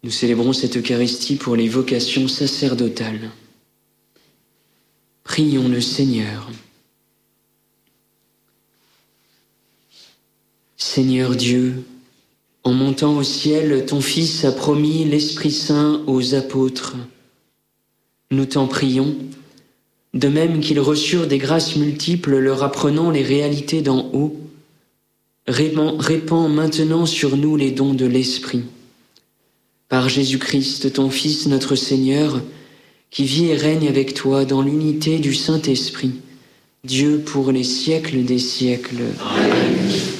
Nous célébrons cette Eucharistie pour les vocations sacerdotales. Prions le Seigneur. Seigneur Dieu, en montant au ciel, ton Fils a promis l'Esprit Saint aux apôtres. Nous t'en prions, de même qu'ils reçurent des grâces multiples leur apprenant les réalités d'en haut, répands maintenant sur nous les dons de l'Esprit. Par Jésus-Christ, ton Fils, notre Seigneur, qui vit et règne avec toi dans l'unité du Saint-Esprit, Dieu pour les siècles des siècles. Amen.